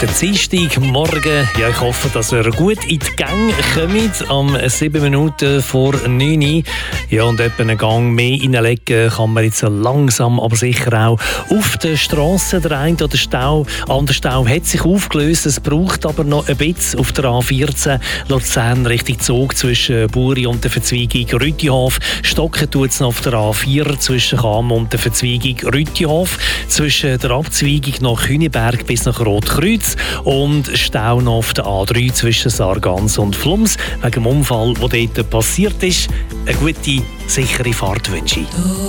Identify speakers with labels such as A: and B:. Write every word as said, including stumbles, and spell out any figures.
A: Der Dienstagmorgen, ja, ich hoffe, dass ihr gut in die Gänge kommt. Am sieben Minuten vor neun Uhr. Ja, und etwa einen Gang mehr reinlegen kann man jetzt so langsam, aber sicher auch auf der Strasse. Der eine oder Stau, andere Stau hat sich aufgelöst. Es braucht aber noch ein bisschen auf der A vierzehn Luzern Richtung Zug zwischen Buri und der Verzweigung Rütihof. Stocken tut es noch auf der A vier zwischen Cham und der Verzweigung Rütihof. Zwischen der Abzweigung nach Hüneberg bis nach Rotkreuz. Und Stau noch auf der A drei zwischen Sargans und Flums. Wegen dem Unfall, der dort passiert ist. Eine gute, sichere Fahrt wünsche ich.